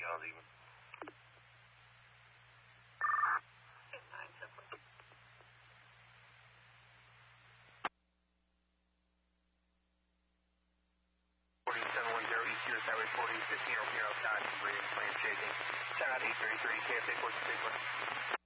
Y'all even. 4710 East US Highway 40, 15 Open Air outside, radio plane chasing. Shout out 833, KSA 14 sequence.